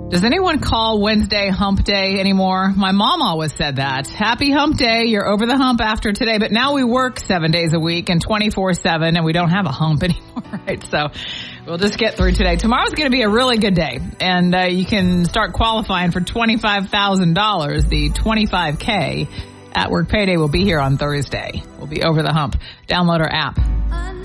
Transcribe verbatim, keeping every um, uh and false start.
Does anyone call Wednesday hump day anymore? My mom always said that. Happy hump day. You're over the hump after today. But now we work seven days a week and twenty-four seven, and we don't have a hump anymore, right? So we'll just get through today. Tomorrow's going to be a really good day, and uh, you can start qualifying for twenty-five thousand dollars. The twenty-five K at Work Payday will be here on Thursday. We'll be over the hump. Download our app.